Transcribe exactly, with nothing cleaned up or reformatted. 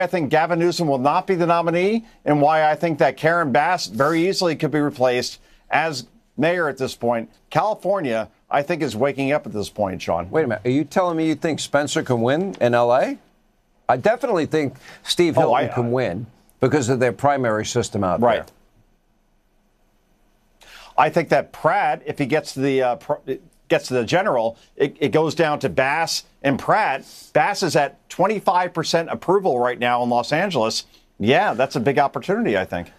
I think Gavin Newsom will not be the nominee and why I think that Karen Bass very easily could be replaced as mayor at this point. California, I think, is waking up at this point, Sean. Wait a minute. Are you telling me you think Spencer can win in L A? I definitely think Steve Hilton oh, I, can win because of their primary system out right. there. I think that Pratt, if he gets to the uh, gets to the general, it, it goes down to Bass and Pratt. Bass is at twenty-five percent approval right now in Los Angeles. Yeah, that's a big opportunity, I think.